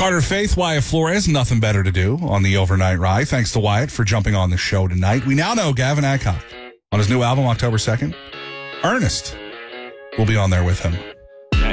Carter Faith, Wyatt Flores, nothing better to do on the overnight ride. Thanks to Wyatt for jumping on the show tonight. We now know Gavin Adcock on his new album, October 2nd. Ernest will be on there with him.